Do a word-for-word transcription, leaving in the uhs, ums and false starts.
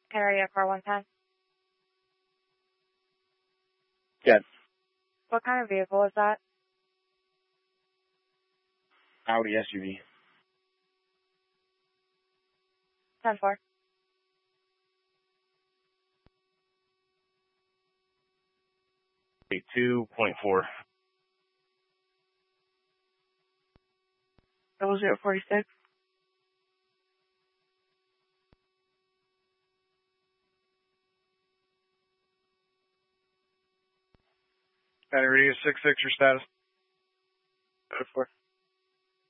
Canaria car one ten. Yes. What kind of vehicle is that? Audi S U V. ten four. two point four. Double zero forty six. Battery is six six, your status? four.